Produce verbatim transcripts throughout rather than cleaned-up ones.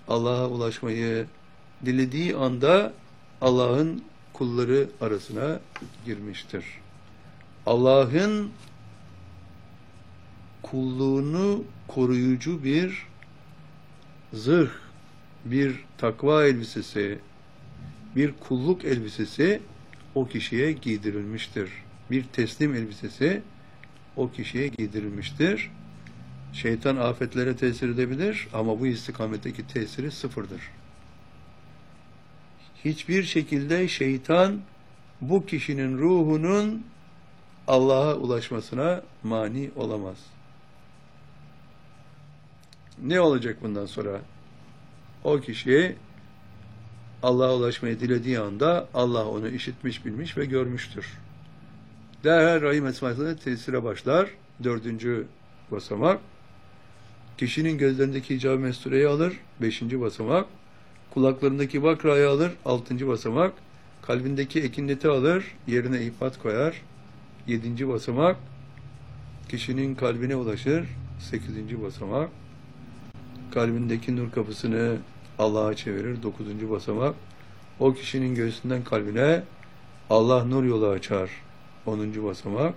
Allah'a ulaşmayı dilediği anda Allah'ın kulları arasına girmiştir. Allah'ın kulluğunu koruyucu bir zırh, bir takva elbisesi, bir kulluk elbisesi o kişiye giydirilmiştir. Bir teslim elbisesi o kişiye giydirilmiştir. Şeytan afetlere tesir edebilir ama bu istikametteki tesiri sıfırdır. Hiçbir şekilde şeytan bu kişinin ruhunun Allah'a ulaşmasına mani olamaz. Ne olacak bundan sonra? O kişi Allah'a ulaşmayı dilediği anda Allah onu işitmiş, bilmiş ve görmüştür. Derhal Rahim esmasına tesire başlar. Dördüncü basamak. Kişinin gözlerindeki hicab-ı mestureyi alır. Beşinci basamak. Kulaklarındaki bakrayı alır. Altıncı basamak. Kalbindeki ekinleti alır. Yerine ihbat koyar. Yedinci basamak. Kişinin kalbine ulaşır. Sekizinci basamak. Kalbindeki nur kapısını Allah'a çevirir. Dokuzuncu basamak. O kişinin göğsünden kalbine Allah nur yolu açar. Onuncu basamak.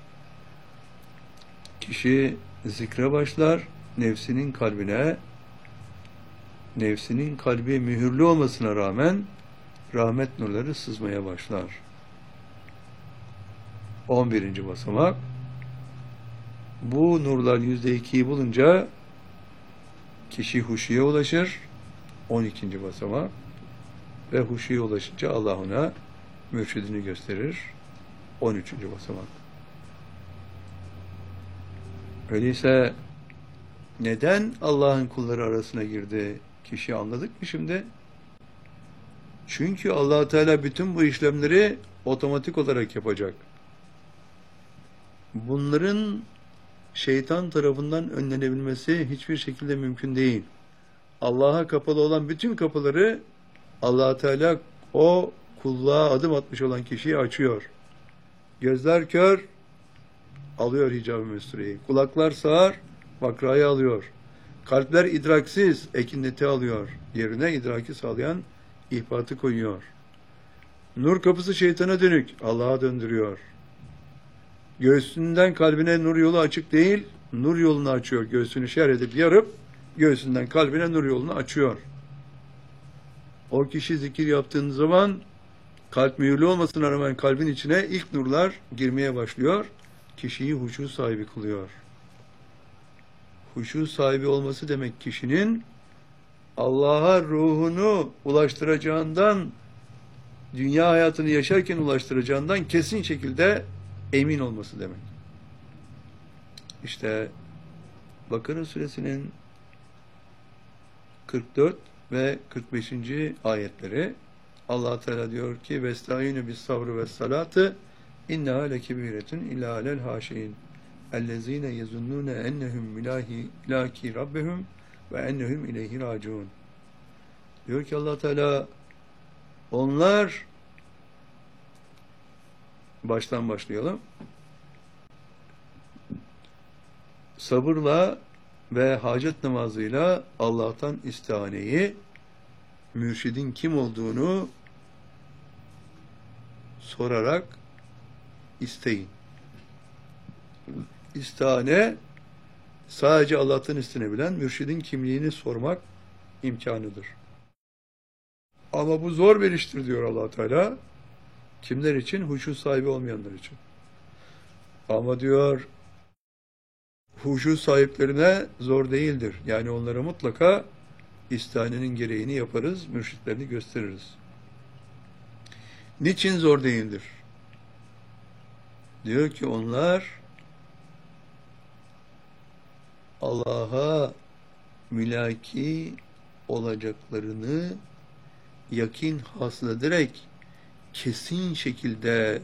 Kişi zikre başlar. Nefsinin kalbine, nefsinin kalbi mühürlü olmasına rağmen rahmet nurları sızmaya başlar. On birinci basamak. Bu nurlar yüzde ikiyi bulunca kişi huşuya ulaşır. On ikinci basamak. Ve huşuya ulaşınca Allah ona mürşidini gösterir. On üçüncü basamak. Öyleyse neden Allah'ın kulları arasına girdi? Kişi anladık mı şimdi? Çünkü Allah Teala bütün bu işlemleri otomatik olarak yapacak. Bunların şeytan tarafından önlenebilmesi hiçbir şekilde mümkün değil. Allah'a kapalı olan bütün kapıları Allah Teala o kulluğa adım atmış olan kişiyi açıyor. Gözler kör, alıyor hicab-ı mestureyi. Kulaklar sağır, bakrayı alıyor. Kalpler idraksiz, ekinleti alıyor. Yerine idraki sağlayan ihbatı koyuyor. Nur kapısı şeytana dönük, Allah'a döndürüyor. Göğsünden kalbine nur yolu açık değil, nur yolunu açıyor. Göğsünü şer edip yarıp, göğsünden kalbine nur yolunu açıyor. O kişi zikir yaptığın zaman, kalp mühürlü olmasına rağmen kalbin içine ilk nurlar girmeye başlıyor. Kişiyi huşu sahibi kılıyor. Huşu sahibi olması demek kişinin Allah'a ruhunu ulaştıracağından, dünya hayatını yaşarken ulaştıracağından kesin şekilde emin olması demek. İşte Bakara suresinin kırk dört ve kırk beşinci ayetleri Allah Teala diyor ki vesta'inu bis sabrı ves salatı inneha lekebiretun illa alel haşin ellezine yezunnune ennehum milahi ilaki rabbehum ve ennehum ileyhi raciun. Diyor ki Allah Teala onlar, baştan başlayalım, sabırla ve hacet namazıyla Allah'tan istihaneyi, mürşidin kim olduğunu sorarak isteyin. İstihane sadece Allah'tan istenebilen mürşidin kimliğini sormak imkanıdır. Ama bu zor bir iştir diyor Allah Teala. Kimler için? Huşu sahibi olmayanlar için. Ama diyor huşu sahiplerine zor değildir. Yani onlara mutlaka istihanenin gereğini yaparız, mürşitlerini gösteririz. Niçin zor değildir? Diyor ki onlar Allah'a mülaki olacaklarını yakin hasıl ederek kesin şekilde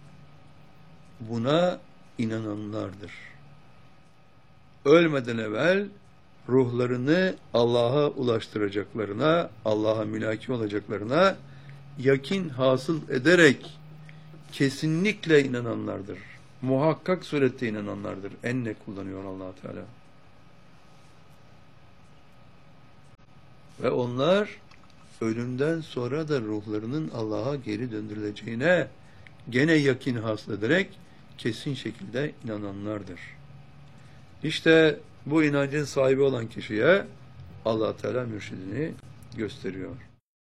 buna inananlardır. Ölmeden evvel ruhlarını Allah'a ulaştıracaklarına, Allah'a mülaki olacaklarına yakin hasıl ederek kesinlikle inananlardır. Muhakkak surette inananlardır. Enne kullanıyor Allah Teala. Ve onlar ölümden sonra da ruhlarının Allah'a geri döndürüleceğine gene yakin hasıl ederek kesin şekilde inananlardır. İşte bu inancın sahibi olan kişiye Allah Teala mürşidini gösteriyor.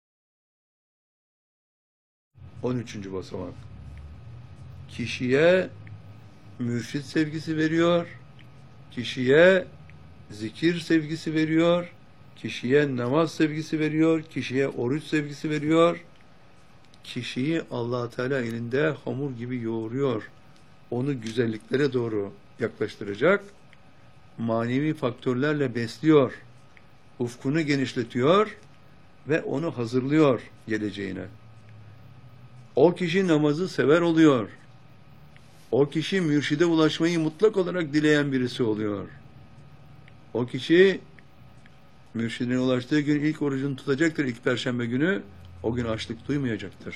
on üçüncü basamak. Kişiye mürşid sevgisi veriyor, kişiye zikir sevgisi veriyor, kişiye namaz sevgisi veriyor, kişiye oruç sevgisi veriyor, kişiyi Allah Teala elinde hamur gibi yoğuruyor, onu güzelliklere doğru yaklaştıracak, manevi faktörlerle besliyor, ufkunu genişletiyor ve onu hazırlıyor geleceğine. O kişi namazı sever oluyor. O kişi mürşide ulaşmayı mutlak olarak dileyen birisi oluyor. O kişi mürşidine ulaştığı gün ilk orucunu tutacaktır, ilk perşembe günü. O gün açlık duymayacaktır.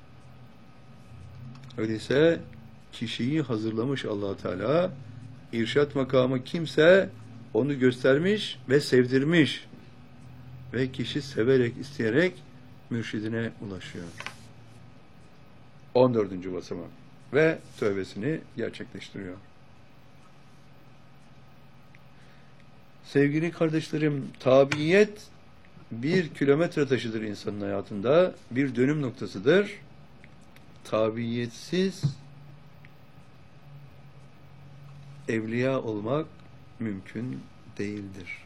Öyleyse kişiyi hazırlamış Allah Teala, irşat makamı kimse onu göstermiş ve sevdirmiş. Ve kişi severek, isteyerek mürşidine ulaşıyor. on dördüncü basamak. Ve tövbesini gerçekleştiriyor. Sevgili kardeşlerim, tabiyet bir kilometre taşıdır insanın hayatında, bir dönüm noktasıdır. Tabiyetsiz evliya olmak mümkün değildir.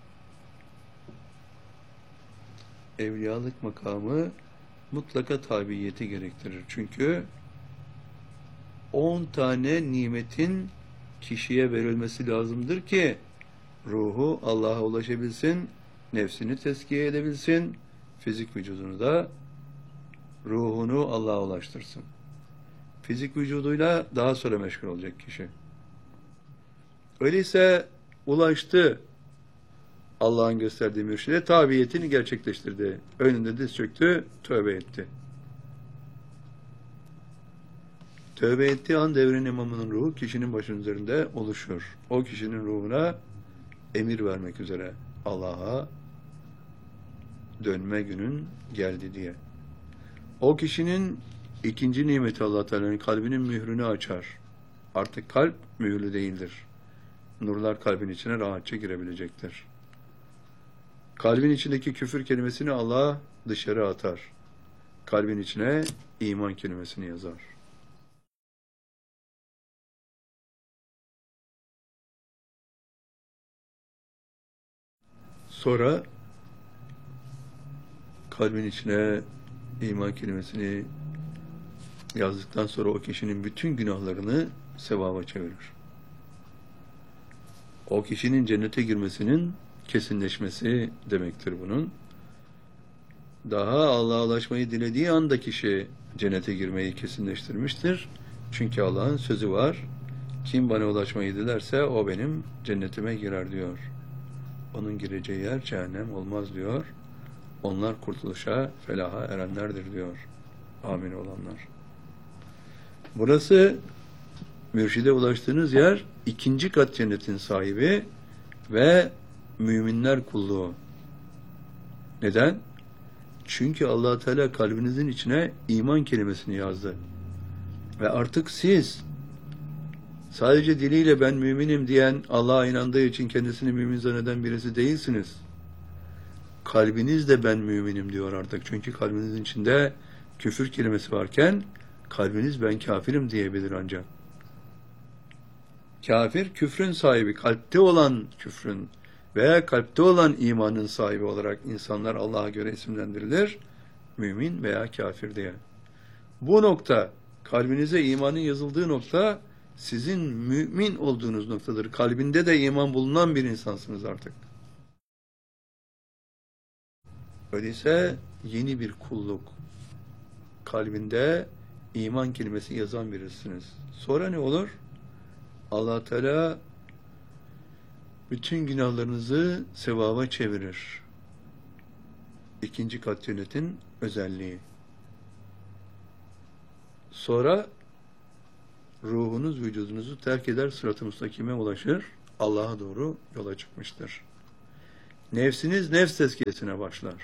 Evliyalık makamı mutlaka tabiyeti gerektirir. Çünkü on tane nimetin kişiye verilmesi lazımdır ki ruhu Allah'a ulaşabilsin, nefsini tezkiye edebilsin, fizik vücudunu da ruhunu Allah'a ulaştırsın. Fizik vücuduyla daha sonra meşgul olacak kişi. Öyleyse ulaştı, Allah'ın gösterdiği mürşide tabiyetini gerçekleştirdi. Önünde diz çöktü, tövbe etti. Tövbe ettiği an devrin imamının ruhu kişinin başının üzerinde oluşur. O kişinin ruhuna emir vermek üzere Allah'a dönme günün geldi diye. O kişinin ikinci nimeti Allah Teala'nın kalbinin mührünü açar. Artık kalp mühürlü değildir. Nurlar kalbin içine rahatça girebilecektir. Kalbin içindeki küfür kelimesini Allah dışarı atar. Kalbin içine iman kelimesini yazar. Sonra kalbin içine iman kelimesini yazdıktan sonra o kişinin bütün günahlarını sevaba çevirir. O kişinin cennete girmesinin kesinleşmesi demektir bunun. Daha Allah'a ulaşmayı dilediği anda kişi cennete girmeyi kesinleştirmiştir. Çünkü Allah'ın sözü var. Kim bana ulaşmayı dilerse o benim cennetime girer diyor. Onun gireceği yer cehennem olmaz diyor. Onlar kurtuluşa, felaha erenlerdir diyor. Amin olanlar. Burası mürşide ulaştığınız yer ikinci kat cennetin sahibi ve müminler kulluğu. Neden? Çünkü Allah Teala kalbinizin içine iman kelimesini yazdı. Ve artık siz sadece diliyle ben müminim diyen, Allah'a inandığı için kendisini mümin zanneden birisi değilsiniz. Kalbiniz de ben müminim diyor artık. Çünkü kalbinizin içinde küfür kelimesi varken kalbiniz ben kafirim diyebilir ancak. Kafir, küfrün sahibi, kalpte olan küfrün veya kalpte olan imanın sahibi olarak insanlar Allah'a göre isimlendirilir. Mümin veya kafir diye. Bu nokta, kalbinize imanın yazıldığı nokta, sizin mümin olduğunuz noktadır. Kalbinde de iman bulunan bir insansınız artık. Öyleyse yeni bir kulluk. Kalbinde iman kelimesi yazan birisiniz. Sonra ne olur? Allah Teala bütün günahlarınızı sevaba çevirir. İkinci kat cennetin özelliği. Sonra ruhunuz vücudunuzu terk eder, sırat-ı müstakime ulaşır, Allah'a doğru yola çıkmıştır. Nefsiniz nefs tezkiyesine başlar.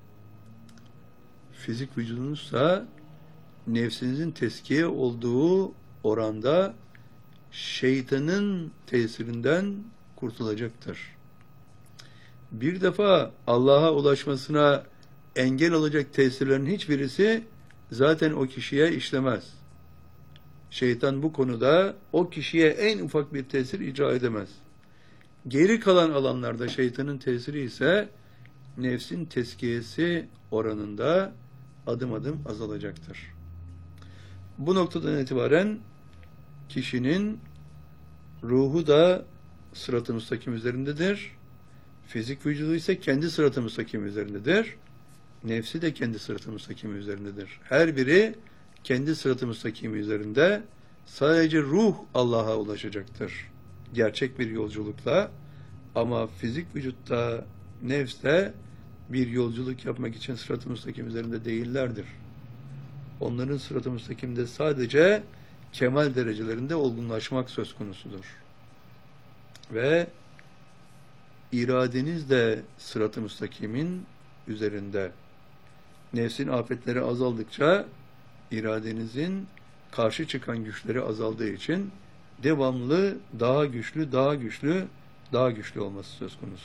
Fizik vücudunuzsa nefsinizin tezkiye olduğu oranda şeytanın tesirinden kurtulacaktır. Bir defa Allah'a ulaşmasına engel olacak tesirlerin hiçbirisi zaten o kişiye işlemez. Şeytan bu konuda o kişiye en ufak bir tesir icra edemez. Geri kalan alanlarda şeytanın tesiri ise nefsin tezkiyesi oranında adım adım azalacaktır. Bu noktadan itibaren kişinin ruhu da sırat-ı müstakim üzerindedir. Fizik vücudu ise kendi sırat-ı müstakim üzerindedir. Nefsi de kendi sırat-ı müstakim üzerindedir. Her biri kendi sırat-ı müstakim üzerinde, sadece ruh Allah'a ulaşacaktır. Gerçek bir yolculukla, ama fizik vücutta, nefste bir yolculuk yapmak için sırat-ı müstakim üzerinde değillerdir. Onların sırat-ı müstakimde sadece kemal derecelerinde olgunlaşmak söz konusudur. Ve iradeniz de sırat-ı müstakimin üzerinde. Nefsin afetleri azaldıkça iradenizin karşı çıkan güçleri azaldığı için devamlı daha güçlü, daha güçlü, daha güçlü olması söz konusu.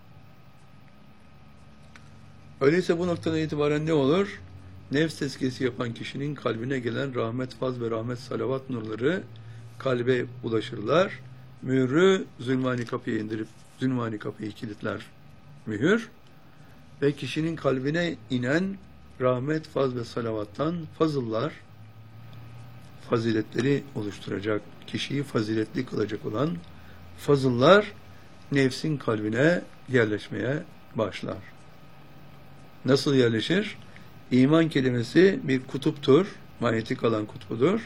Öyleyse bu noktadan itibaren ne olur? Nefs tezkiyesi yapan kişinin kalbine gelen rahmet, faz ve rahmet salavat nurları kalbe ulaşırlar. Mührü zulmani kapıya indirip zulmani kapıyı kilitler mühür ve kişinin kalbine inen rahmet, faz ve salavattan fazıllar, faziletleri oluşturacak, kişiyi faziletli kılacak olan fazıllar nefsin kalbine yerleşmeye başlar. Nasıl yerleşir? İman kelimesi bir kutuptur, manyetik alan kutbudur.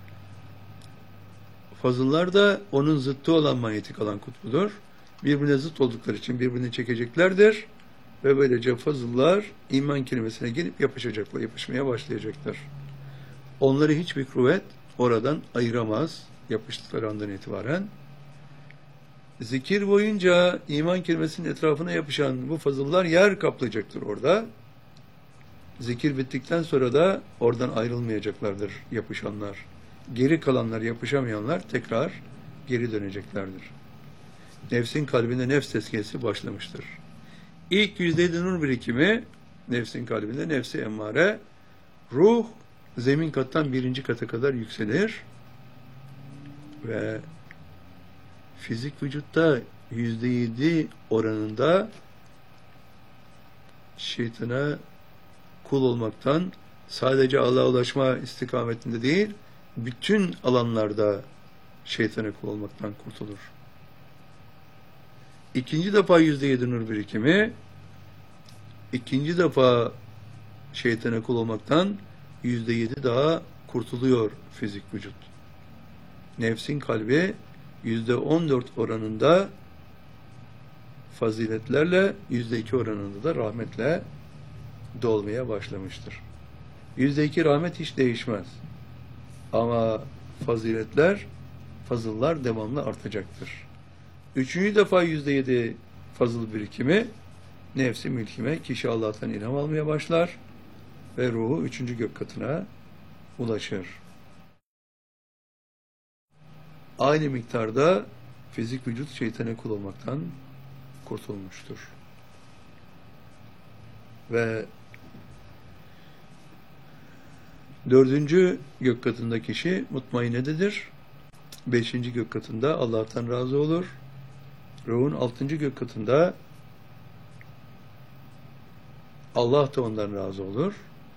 Fazıllar da onun zıttı olan manyetik alan kutbudur. Birbirine zıt oldukları için birbirini çekeceklerdir. Ve böylece fazıllar iman kelimesine gelip yapışacaklar, yapışmaya başlayacaklar. Onları hiçbir kuvvet oradan ayıramaz, yapıştıkları andan itibaren. Zikir boyunca iman kelimesinin etrafına yapışan bu fazıllar yer kaplayacaktır orada. Zikir bittikten sonra da oradan ayrılmayacaklardır yapışanlar. Geri kalanlar, yapışamayanlar tekrar geri döneceklerdir. Nefsin kalbinde nefs tezkiyesi başlamıştır. İlk yüzde yedi nur birikimi nefsin kalbinde, nefsi emmare, ruh zemin kattan birinci kata kadar yükselir ve fizik vücutta yüzde yedi oranında şeytana kul olmaktan, sadece Allah'a ulaşma istikametinde değil, bütün alanlarda şeytana kul olmaktan kurtulur. İkinci defa yüzde yedi nur birikimi, ikinci defa şeytana kul olmaktan yüzde yedi daha kurtuluyor fizik vücut. Nefsin kalbi yüzde on dört oranında faziletlerle, yüzde iki oranında da rahmetle dolmaya başlamıştır. Yüzde iki rahmet hiç değişmez. Ama faziletler, fazıllar devamlı artacaktır. Üçüncü defa yüzde yedi fazıl birikimi, nefsi mülkime, kişi Allah'tan ilham almaya başlar ve ruhu üçüncü gök katına ulaşır. Aynı miktarda fizik vücut şeytana kul olmaktan kurtulmuştur. Ve dördüncü gök katında kişi mutmainededir. Beşinci gök katında Allah'tan razı olur. Ruhun altıncı gök katında Allah da ondan razı olur.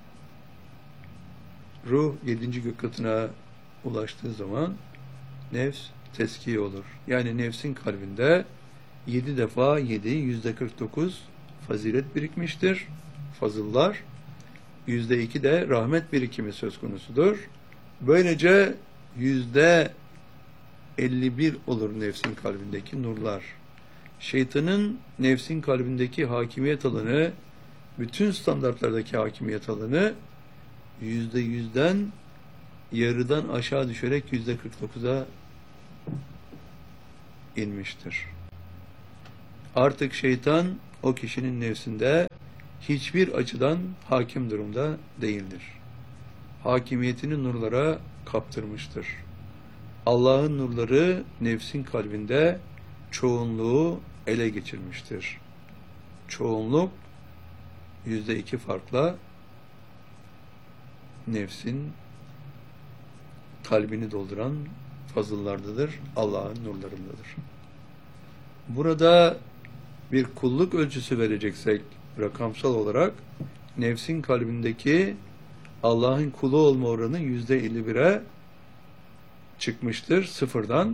Ruh yedinci gök katına ulaştığı zaman nefs teskiye olur. Yani nefsin kalbinde yedi defa yedi, yüzde kırk dokuz fazilet birikmiştir. Fazıllar. Yüzde iki de rahmet birikimi söz konusudur. Böylece yüzde elli bir olur nefsin kalbindeki nurlar. Şeytanın nefsin kalbindeki hakimiyet alanı, bütün standartlardaki hakimiyet alanı yüzde yüzden yarıdan aşağı düşerek yüzde kırk dokuza inmiştir. Artık şeytan o kişinin nefsinde hiçbir açıdan hakim durumda değildir. Hakimiyetini nurlara kaptırmıştır. Allah'ın nurları nefsin kalbinde çoğunluğu ele geçirmiştir. Çoğunluk yüzde iki farkla nefsin kalbini dolduran fazıllardadır, Allah'ın nurlarındadır. Burada bir kulluk ölçüsü vereceksek rakamsal olarak nefsin kalbindeki Allah'ın kulu olma oranı yüzde elli bire çıkmıştır sıfırdan.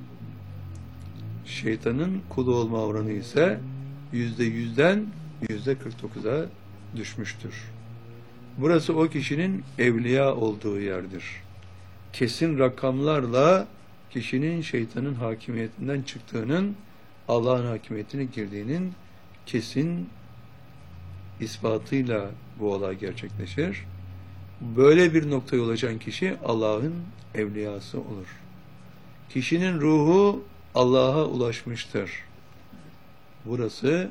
Şeytanın kulu olma oranı ise yüzde yüzden yüzde kırk dokuza düşmüştür. Burası o kişinin evliya olduğu yerdir. Kesin rakamlarla kişinin şeytanın hakimiyetinden çıktığının, Allah'ın hakimiyetine girdiğinin kesin ispatıyla bu olay gerçekleşir. Böyle bir noktaya ulaşan kişi Allah'ın evliyası olur. Kişinin ruhu Allah'a ulaşmıştır. Burası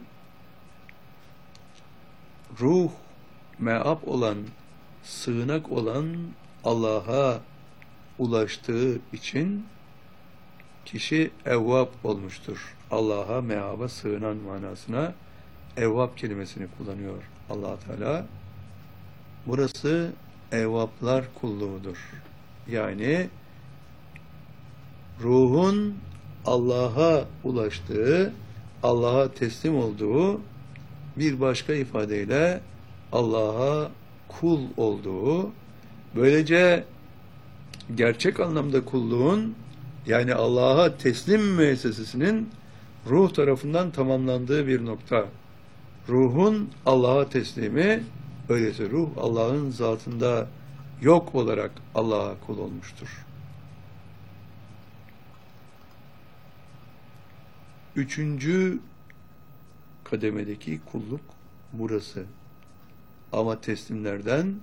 ruh, meab olan, sığınak olan Allah'a ulaştığı için kişi evvab olmuştur. Allah'a, meaba sığınan manasına evvab kelimesini kullanıyor Allah Teala. Burası evvaplar kulluğudur. Yani ruhun Allah'a ulaştığı, Allah'a teslim olduğu, bir başka ifadeyle Allah'a kul olduğu, böylece gerçek anlamda kulluğun, yani Allah'a teslim müessesesinin ruh tarafından tamamlandığı bir nokta. Ruhun Allah'a teslimi, öyleyse ruh Allah'ın zatında yok olarak Allah'a kul olmuştur. Üçüncü kademedeki kulluk burası. Ama teslimlerden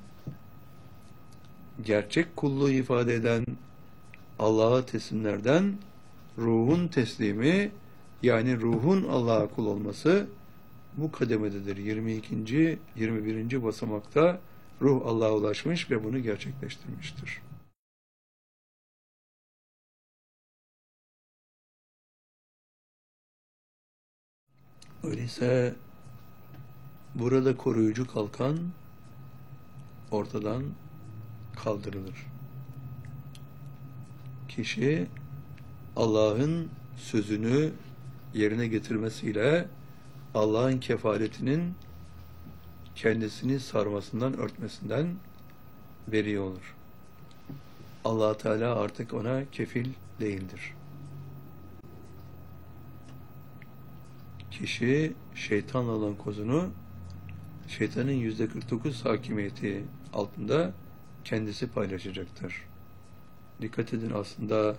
gerçek kulluğu ifade eden Allah'a teslimlerden ruhun teslimi, yani ruhun Allah'a kul olması bu kademededir. yirmi ikinci yirmi birinci basamakta ruh Allah'a ulaşmış ve bunu gerçekleştirmiştir. Öyleyse burada koruyucu kalkan ortadan kaldırılır. Kişi Allah'ın sözünü yerine getirmesiyle Allah'ın kefaletinin kendisini sarmasından, örtmesinden beri olur. Allah Teala artık ona kefil değildir. Kişi şeytanla olan kozunu şeytanın yüzde kırk dokuz hakimiyeti altında kendisi paylaşacaktır. Dikkat edin, aslında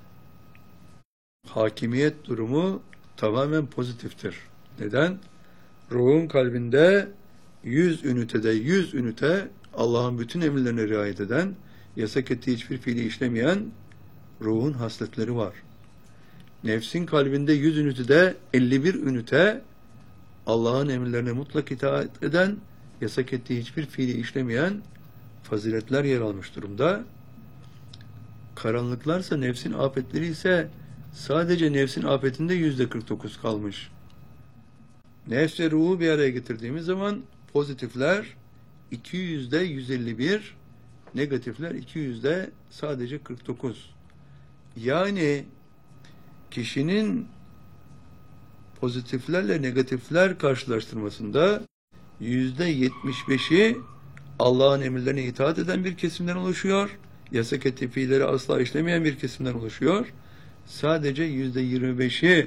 hakimiyet durumu tamamen pozitiftir. Neden? Ruhun kalbinde yüz ünitede yüz ünite Allah'ın bütün emirlerine riayet eden, yasak ettiği hiçbir fiili işlemeyen ruhun hasletleri var. Nefsin kalbinde yüz ünitede elli bir ünite Allah'ın emirlerine mutlak itaat eden, yasak ettiği hiçbir fiili işlemeyen faziletler yer almış durumda. Karanlıklarsa, nefsin afetleri ise sadece nefsin afetinde yüzde kırk dokuz kalmış. Nefs ve ruhu bir araya getirdiğimiz zaman pozitifler iki yüzde yüz elli bir, negatifler iki yüzde sadece kırk dokuz. Yani kişinin pozitiflerle negatifler karşılaştırmasında yüzde yetmiş beşi Allah'ın emirlerine itaat eden bir kesimden oluşuyor. Yasak ettiği fiilleri asla işlemeyen bir kesimden oluşuyor. Sadece yüzde yirmi beşi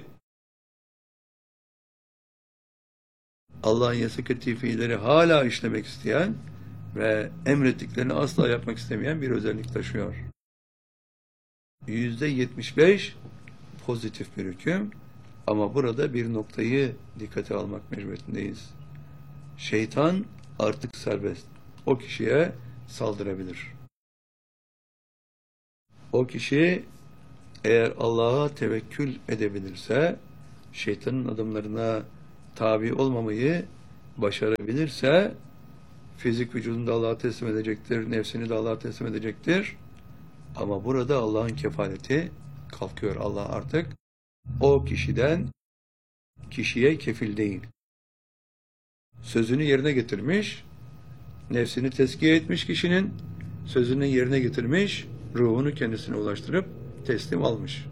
Allah'ın yasak ettiği fiilleri hala işlemek isteyen ve emrettiklerini asla yapmak istemeyen bir özellik taşıyor. yüzde yetmiş beş pozitif bir hüküm, ama burada bir noktayı dikkate almak mecburiyetindeyiz. Şeytan artık serbest. O kişiye saldırabilir. O kişi eğer Allah'a tevekkül edebilirse, şeytanın adımlarına tabi olmamayı başarabilirse fizik vücudunu da Allah'a teslim edecektir, nefsini de Allah'a teslim edecektir. Ama burada Allah'ın kefaleti kalkıyor. Allah artık o kişiden kişiye kefil değil. Sözünü yerine getirmiş, nefsini tezkiye etmiş kişinin, sözünü yerine getirmiş, ruhunu kendisine ulaştırıp teslim almış.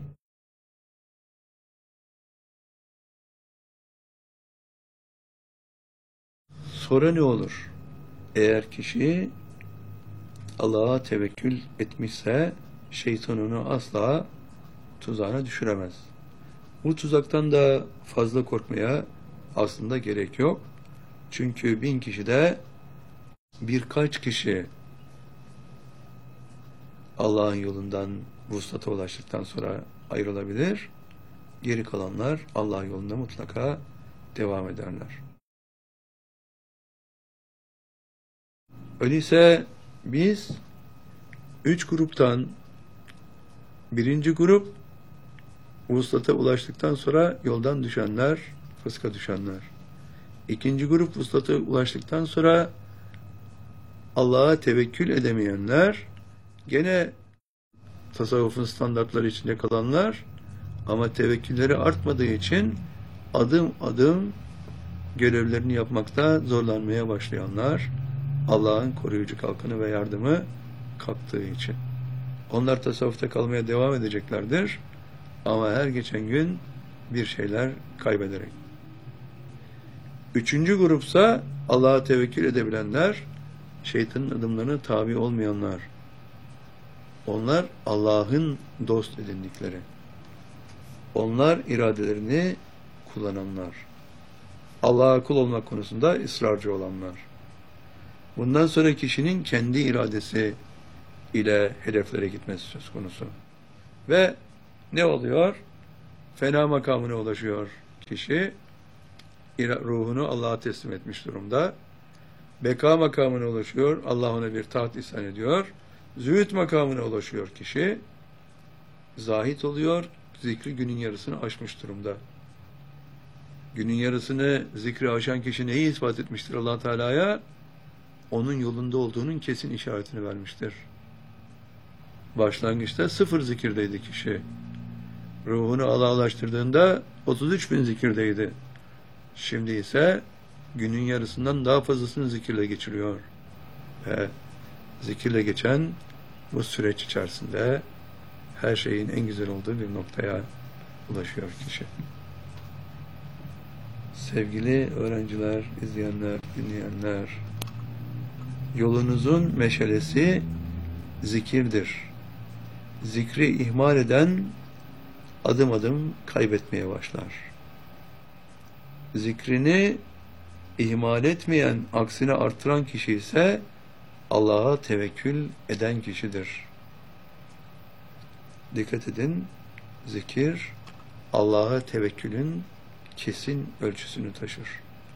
Sonra ne olur? Eğer kişi Allah'a tevekkül etmişse şeytan onu asla tuzağına düşüremez. Bu tuzaktan da fazla korkmaya aslında gerek yok. Çünkü bin kişide birkaç kişi Allah'ın yolundan vuslata ulaştıktan sonra ayrılabilir. Geri kalanlar Allah yolunda mutlaka devam ederler. Öyleyse biz üç gruptan birinci grup vuslata ulaştıktan sonra yoldan düşenler, fıska düşenler. İkinci grup vuslata ulaştıktan sonra Allah'a tevekkül edemeyenler, gene tasavvufun standartları içinde kalanlar ama tevekkülleri artmadığı için adım adım görevlerini yapmakta zorlanmaya başlayanlar, Allah'ın koruyucu kalkanı ve yardımı kalktığı için. Onlar tasavvufta kalmaya devam edeceklerdir ama her geçen gün bir şeyler kaybederek. Üçüncü grupsa Allah'a tevekkül edebilenler, şeytanın adımlarına tabi olmayanlar. Onlar Allah'ın dost edindikleri. Onlar iradelerini kullananlar. Allah'a kul olmak konusunda ısrarcı olanlar. Bundan sonra kişinin kendi iradesi ile hedeflere gitmesi söz konusu. Ve ne oluyor? Fena makamına ulaşıyor kişi. Ruhunu Allah'a teslim etmiş durumda. Beka makamına ulaşıyor. Allah ona bir taht ihsan ediyor. Zühd makamına ulaşıyor kişi. Zahit oluyor. Zikri günün yarısını aşmış durumda. Günün yarısını zikri aşan kişi neyi ispat etmiştir Allah Teala'ya? Onun yolunda olduğunun kesin işaretini vermiştir. Başlangıçta sıfır zikirdeydi kişi. Ruhunu Allah'a ulaştırdığında otuz üç bin zikirdeydi. Şimdi ise günün yarısından daha fazlasını zikirle geçiriyor. Ve zikirle geçen bu süreç içerisinde her şeyin en güzel olduğu bir noktaya ulaşıyor kişi. Sevgili öğrenciler, izleyenler, dinleyenler, yolunuzun meşalesi zikirdir. Zikri ihmal eden adım adım kaybetmeye başlar. Zikrini ihmal etmeyen, aksine artıran kişi ise Allah'a tevekkül eden kişidir. Dikkat edin, zikir Allah'a tevekkülün kesin ölçüsünü taşır.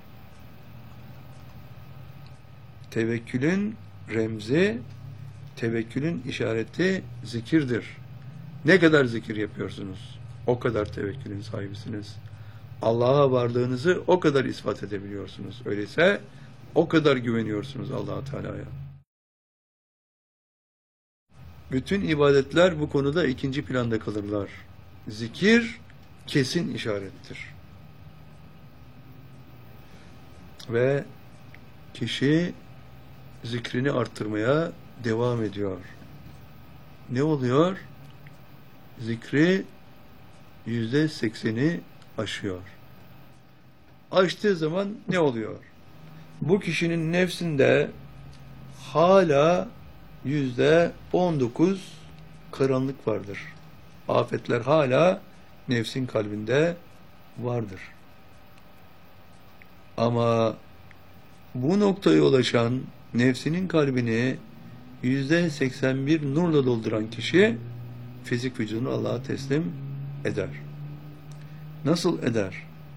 Tevekkülün remzi, tevekkülün işareti zikirdir. Ne kadar zikir yapıyorsunuz, o kadar tevekkülün sahibisiniz. Allah'a varlığınızı o kadar ispat edebiliyorsunuz. Öyleyse o kadar güveniyorsunuz Allah Teala'ya. Bütün ibadetler bu konuda ikinci planda kalırlar. Zikir kesin işarettir. Ve kişi zikrini arttırmaya devam ediyor. Ne oluyor? Zikri yüzde sekseni aşıyor. Aştığı zaman ne oluyor? Bu kişinin nefsinde hala yüzde on dokuz karanlık vardır. Afetler hala nefsin kalbinde vardır. Ama bu noktaya ulaşan, nefsinin kalbini yüzde seksen bir nurla dolduran kişi fizik vücudunu Allah'a teslim eder. Nasıl eder?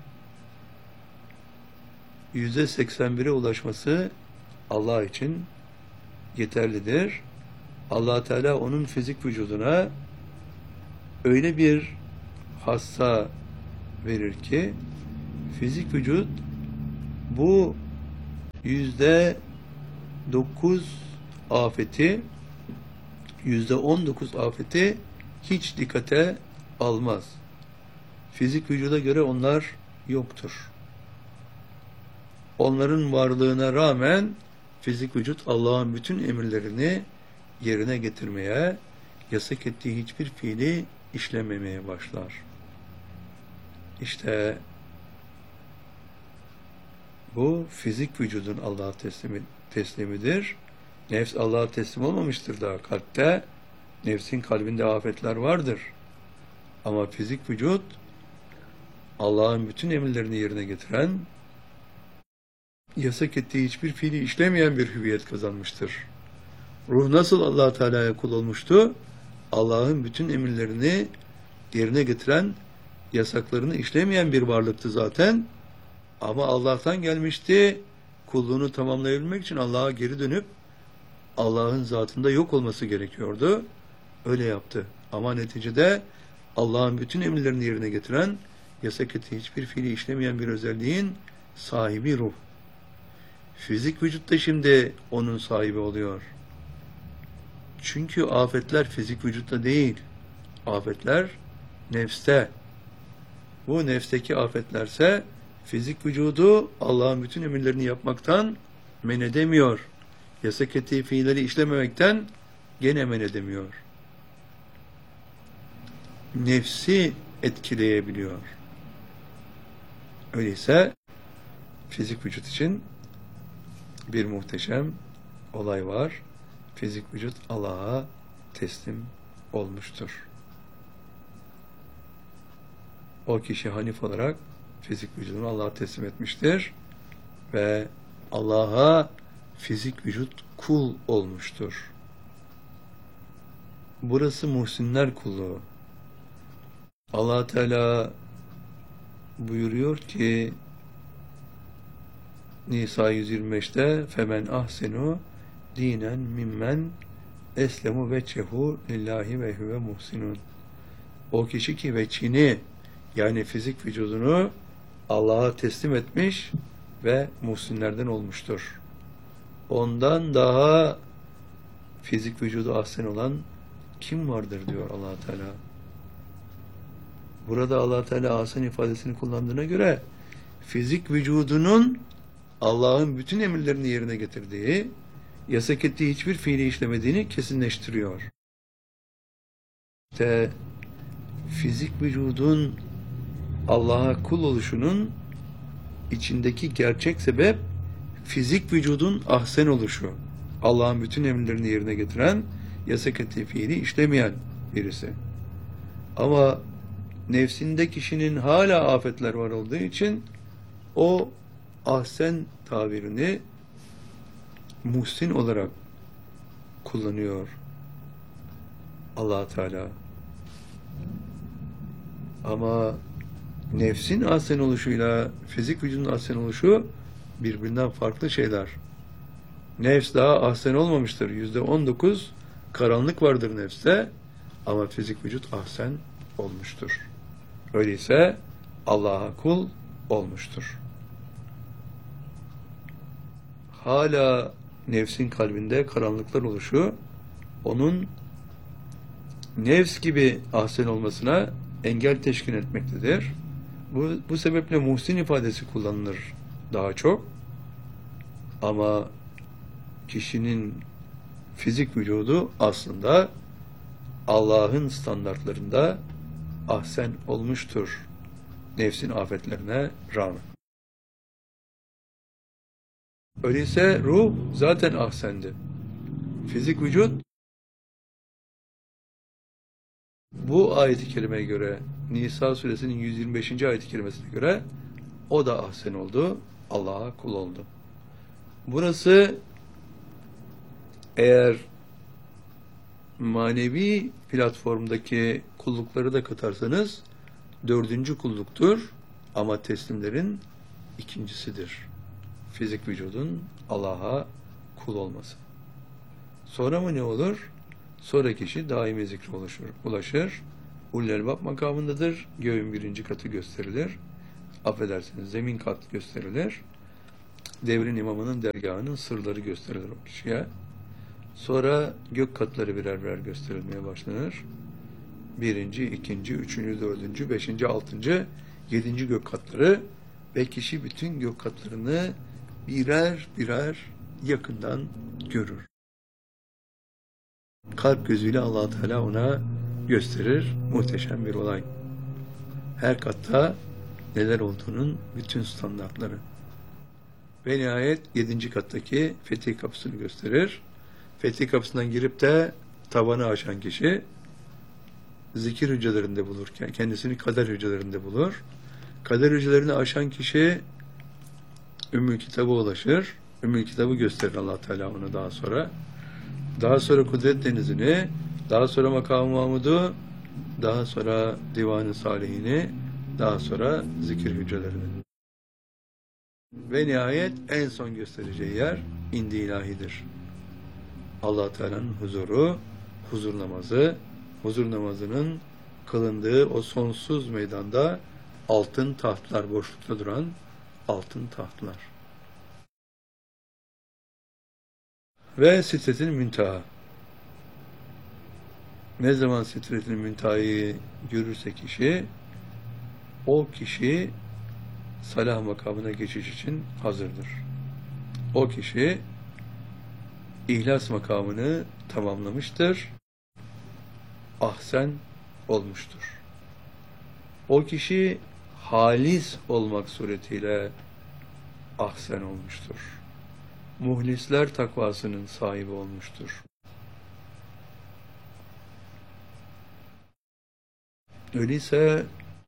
yüzde seksen bire ulaşması Allah için yeterlidir. Allah Teala onun fizik vücuduna öyle bir hassa verir ki Fizik vücut bu yüzde dokuz afeti, yüzde on dokuz afeti hiç dikkate almaz. Fizik vücuda göre onlar yoktur. Onların varlığına rağmen fizik vücut Allah'ın bütün emirlerini yerine getirmeye, yasak ettiği hiçbir fiili işlememeye başlar. İşte bu fizik vücudun Allah'a teslimi, teslimidir. Nefs Allah'a teslim olmamıştır daha kalpte. Nefsin kalbinde afetler vardır. Ama fizik vücut Allah'ın bütün emirlerini yerine getiren, yasak ettiği hiçbir fiili işlemeyen bir hüviyet kazanmıştır. Ruh nasıl Allah Teala'ya kul olmuştu? Allah'ın bütün emirlerini yerine getiren, yasaklarını işlemeyen bir varlıktı zaten. Ama Allah'tan gelmişti. Kulluğunu tamamlayabilmek için Allah'a geri dönüp Allah'ın zatında yok olması gerekiyordu. Öyle yaptı. Ama neticede Allah'ın bütün emirlerini yerine getiren, yasak ettiği hiçbir fiili işlemeyen bir özelliğin sahibi ruh. Fizik vücut da şimdi onun sahibi oluyor. Çünkü afetler fizik vücutta değil. Afetler nefste. Bu nefsteki afetlerse fizik vücudu Allah'ın bütün emirlerini yapmaktan men edemiyor. Yasak ettiği fiilleri işlememekten gene men edemiyor. Nefsi etkileyebiliyor. Öyleyse fizik vücut için bir muhteşem olay var. Fizik vücut Allah'a teslim olmuştur. O kişi hanif olarak fizik vücudunu Allah'a teslim etmiştir ve Allah'a fizik vücut kul olmuştur. Burası muhsinler kulluğu. Allah Teala buyuruyor ki Nisa yüz yirmi beşte femen ahsenu dinen mimmen eslemu veçhehu lillahi ve huve muhsinun. O kişi ki veçhini, yani fizik vücudunu Allah'a teslim etmiş ve muhsinlerden olmuştur. Ondan daha fizik vücudu ahsen olan kim vardır diyor Allah Teala. Burada Allah Teala ahsen ifadesini kullandığına göre fizik vücudunun Allah'ın bütün emirlerini yerine getirdiği, yasak ettiği hiçbir fiili işlemediğini kesinleştiriyor. İşte fizik vücudun Allah'a kul oluşunun içindeki gerçek sebep fizik vücudun ahsen oluşu. Allah'ın bütün emirlerini yerine getiren, yasak ettiği fiili işlemeyen birisi. Ama nefsinde kişinin hala afetler var olduğu için o ahsen tabirini muhsin olarak kullanıyor Allah Teala. Ama nefsin ahsen oluşuyla fizik vücudun ahsen oluşu birbirinden farklı şeyler. Nefs daha ahsen olmamıştır. Yüzde on dokuz karanlık vardır nefste ama fizik vücut ahsen olmuştur. Öyleyse Allah'a kul olmuştur. Hala nefsin kalbinde karanlıklar oluşu onun nefs gibi ahsen olmasına engel teşkil etmektedir. Bu, bu sebeple muhsin ifadesi kullanılır daha çok. Ama kişinin fizik vücudu aslında Allah'ın standartlarında ahsen olmuştur. Nefsin afetlerine rağmen. Öyleyse ruh zaten ahsendi. Fizik vücut bu ayet-i kerimeye göre, Nisa suresinin yüz yirmi beşinci ayet-i kerimesine göre o da ahsen oldu, Allah'a kul oldu. Burası eğer manevi platformdaki kullukları da katarsanız dördüncü kulluktur ama teslimlerin ikincisidir. Fizik vücudun Allah'a kul olması. Sonra mı ne olur? Sonra kişi daimi zikre ulaşır. ulaşır. Ullel Bab makamındadır. Göğün birinci katı gösterilir. affedersiniz zemin kat gösterilir. Devrin imamının dergahının sırları gösterilir o kişiye. Sonra gök katları birer birer gösterilmeye başlanır. Birinci, ikinci, üçüncü, dördüncü, beşinci, altıncı, yedinci gök katları ve kişi bütün gök katlarını birer birer yakından görür. Kalp gözüyle Allah Teala ona gösterir. Muhteşem bir olay. Her katta neler olduğunun bütün standartları. Ve nihayet yedinci kattaki fetih kapısını gösterir. Fetih kapısından girip de tavanı aşan kişi zikir hücrelerinde bulurken kendisini kader hücrelerinde bulur. Kader hücrelerini aşan kişi Ümmül Kitab'a ulaşır. Ümmül Kitab'ı gösterir Allah Teala ona daha sonra. Daha sonra Kudret Denizi'ni, daha sonra Makam-ı Mahmud'u, daha sonra Divan-ı Salihini, daha sonra zikir hücrelerini. Ve nihayet en son göstereceği yer indi ilahidir. Allah Teala'nın huzuru, huzur namazı, huzur namazının kılındığı o sonsuz meydanda altın tahtlar, boşlukta duran altın tahtlar. Ve Sidretil Münteha. Ne zaman Sidretil Münteha'yı görürse kişi, o kişi salah makamına geçiş için hazırdır. O kişi İhlas makamını tamamlamıştır. Ahsen olmuştur. O kişi halis olmak suretiyle ahsen olmuştur. Muhlisler takvasının sahibi olmuştur. Öyleyse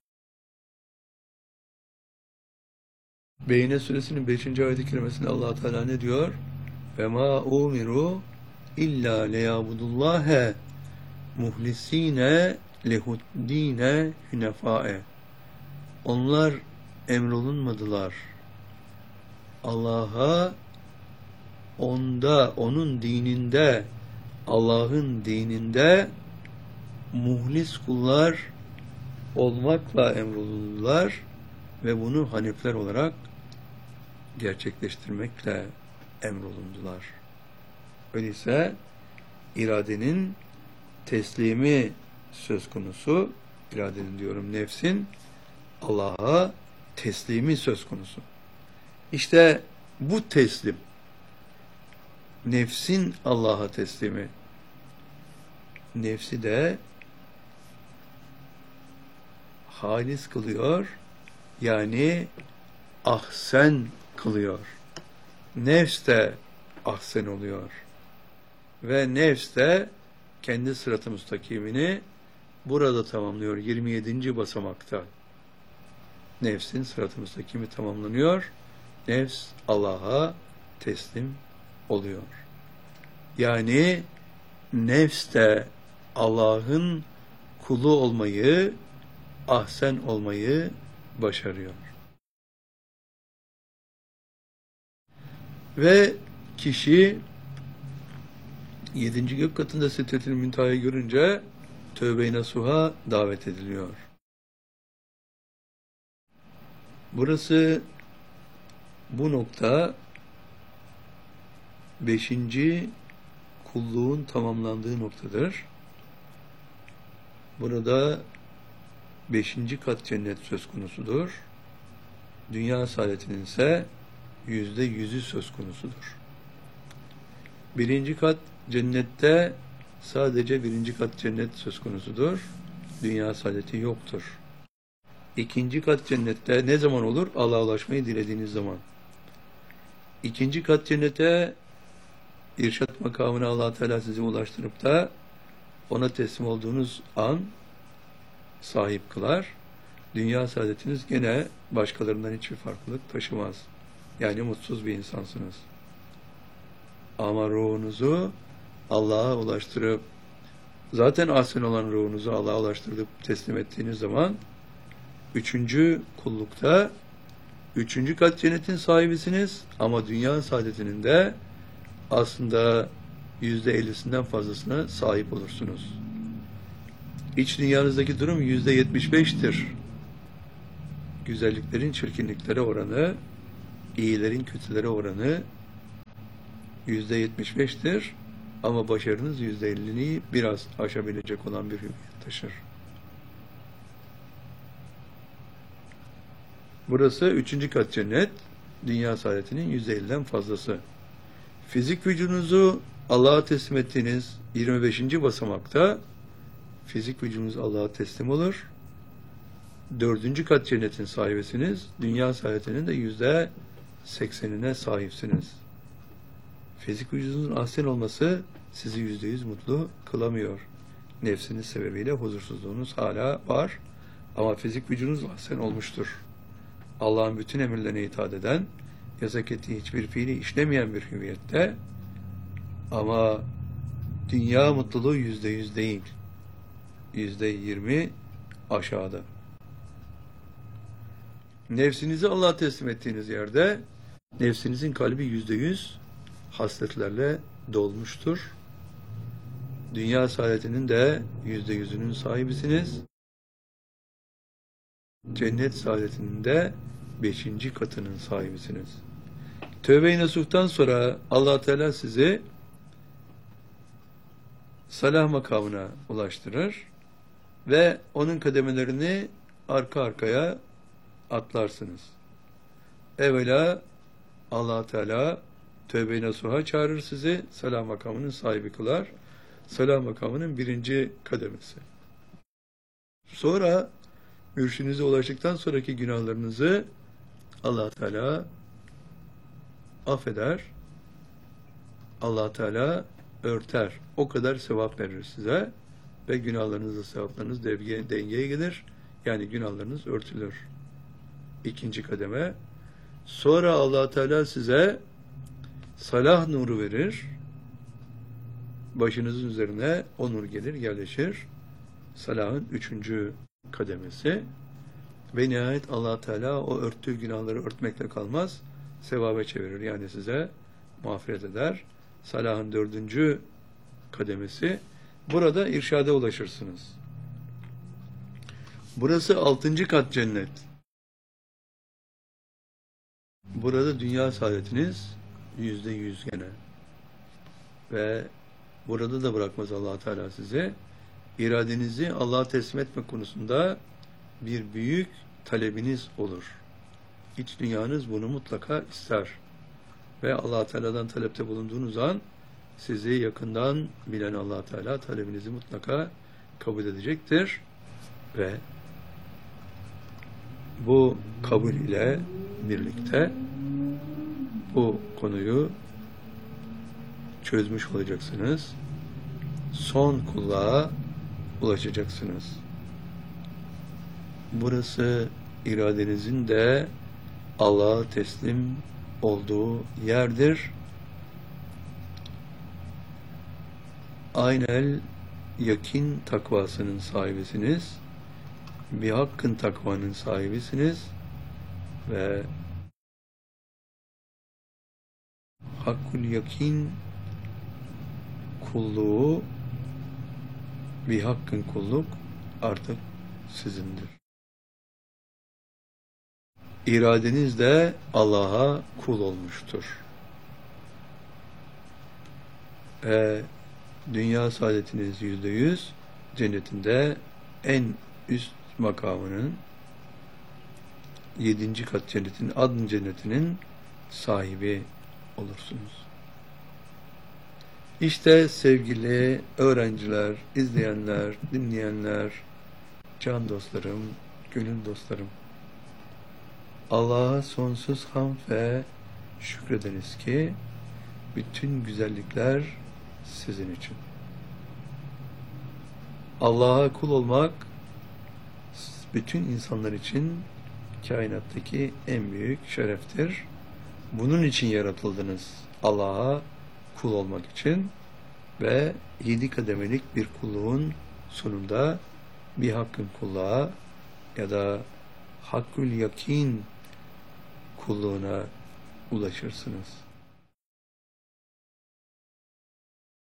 Beyne suresinin beşinci ayet-i kerimesinde Allah Teala ne diyor? Ve ma umiru illa liyabudullaha muhlisine lehuddine hunefae. Onlar emrolunmadılar Allah'a, onda, onun dininde, Allah'ın dininde muhlis kullar olmakla emrolundular ve bunu hanifler olarak gerçekleştirmekle emrolundular. Öyleyse iradenin teslimi söz konusu, iradenin diyorum nefsin Allah'a teslimi söz konusu. İşte bu teslim, nefsin Allah'a teslimi, nefsi de halis kılıyor, yani ahsen kılıyor. Nefs de ahsen oluyor. Ve nefs de kendi sırat-ı müstakimini burada tamamlıyor. yirmi yedinci basamakta. Nefsin sırat-ı müstakimi tamamlanıyor. Nefs Allah'a teslim oluyor. Yani nefs de Allah'ın kulu olmayı, ahsen olmayı başarıyor. Ve kişi yedinci gök katında Sidretil Münteha'yı görünce tövbe-i nasuha davet ediliyor. Burası, bu nokta beşinci kulluğun tamamlandığı noktadır. Burada beşinci kat cennet söz konusudur. Dünya saadetinin ise yüzde yüzü söz konusudur. Birinci kat cennette sadece birinci kat cennet söz konusudur. Dünya saadeti yoktur. İkinci kat cennette ne zaman olur? Allah'a ulaşmayı dilediğiniz zaman. İkinci kat cennete irşat makamına Allah Teala sizi ulaştırıp da ona teslim olduğunuz an sahip kılar. Dünya saadetiniz gene başkalarından hiçbir farklılık taşımaz. Yani mutsuz bir insansınız. Ama ruhunuzu Allah'a ulaştırıp, zaten ahsen olan ruhunuzu Allah'a ulaştırıp teslim ettiğiniz zaman üçüncü kullukta üçüncü kat cennetin sahibisiniz ama dünya saadetinin de aslında yüzde ellisinden fazlasına sahip olursunuz. İç dünyanızdaki durum yüzde yetmiş beştir. güzelliklerin çirkinliklere oranı, iyilerin kötülere oranı yüzde yetmiş beştir. Ama başarınız yüzde elliliği biraz aşabilecek olan bir hüviyet taşır. Burası üçüncü kat cennet, dünya saadetinin yüzde elliden fazlası. Fizik vücudunuzu Allah'a teslim ettiğiniz yirmi beşinci basamakta fizik vücudunuz Allah'a teslim olur. Dördüncü kat cennetin sahibisiniz. Dünya saadetinin de yüzde seksenine sahipsiniz. Fizik vücudunuzun ahsen olması sizi yüzde yüz mutlu kılamıyor. Nefsiniz sebebiyle huzursuzluğunuz hala var. Ama fizik vücudunuz ahsen olmuştur. Allah'ın bütün emirlerine itaat eden, yasak ettiği hiçbir fiili işlemeyen bir hüviyette, ama dünya mutluluğu yüzde yüz değil. Yüzde yirmi aşağıda. Nefsinizi Allah'a teslim ettiğiniz yerde, nefsinizin kalbi yüzde yüz hasletlerle dolmuştur. Dünya saadetinin de yüzde yüzünün sahibisiniz. Cennet saadetinin de beşinci katının sahibisiniz. Tövbe-i nasuh'tan sonra Allah Teala sizi salah makamına ulaştırır ve onun kademelerini arka arkaya atlarsınız. Evvela Allah Teala tövbe-i nasuh'a çağırır sizi, salah makamının sahibi kılar. Salah makamının birinci kademesi. Sonra mürşidinize ulaştıktan sonraki günahlarınızı Allah Teala affeder. Allah Teala örter. O kadar sevap verir size ve günahlarınızla sevaplarınız dengeye, dengeye gelir. Yani günahlarınız örtülür. İkinci kademe. Sonra Allah Teala size salah nuru verir. Başınızın üzerine o nur gelir, yerleşir. Salahın üçüncü kademesi. Ve nihayet Allah Teala o örttüğü günahları örtmekle kalmaz, sevaba çevirir. Yani size mağfiret eder. Salahın dördüncü kademesi. Burada irşada ulaşırsınız. Burası altıncı kat cennet. Burada dünya saadetiniz yüzde yüz gene. Ve burada da bırakmaz Allah Teala size. İradenizi Allah'a teslim etme konusunda bir büyük talebiniz olur. İç dünyanız bunu mutlaka ister. Ve Allah Teala'dan talepte bulunduğunuz an sizi yakından bilen Allah Teala talebinizi mutlaka kabul edecektir. Ve bu kabul ile birlikte bu konuyu çözmüş olacaksınız. Son kulluğa ulaşacaksınız. Burası iradenizin de Allah'a teslim olduğu yerdir. Aynel yakin takvasının sahibisiniz. Bir hakkın takvanın sahibisiniz. Ve hakkul yakin kulluğu, bir hakkın kulluk artık sizindir. İradeniz de Allah'a kul olmuştur. E, dünya saadetiniz yüzde yüz, cennetinde en üst makamının, yedinci kat cennetin, adın cennetinin sahibi olursunuz. İşte sevgili öğrenciler, izleyenler, dinleyenler, can dostlarım, gönül dostlarım, Allah'a sonsuz hamd ve şükrediniz ki bütün güzellikler sizin için. Allah'a kul olmak bütün insanlar için kainattaki en büyük şereftir. Bunun için yaratıldınız. Allah'a kul olmak için ve yedi kademelik bir kulluğun sonunda bir hakkın kulluğa ya da hakkül yakin kulluğuna ulaşırsınız.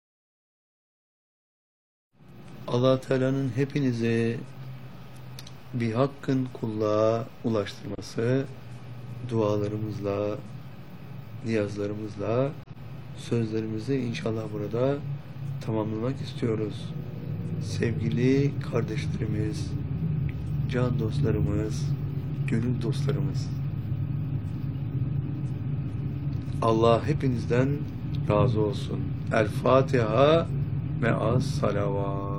Allah Teala'nın hepinize bir hakkın kulluğa ulaştırması dualarımızla, niyazlarımızla sözlerimizi inşallah burada tamamlamak istiyoruz. Sevgili kardeşlerimiz, can dostlarımız, gönül dostlarımız, Allah hepinizden razı olsun. El Fatiha me'as salavat.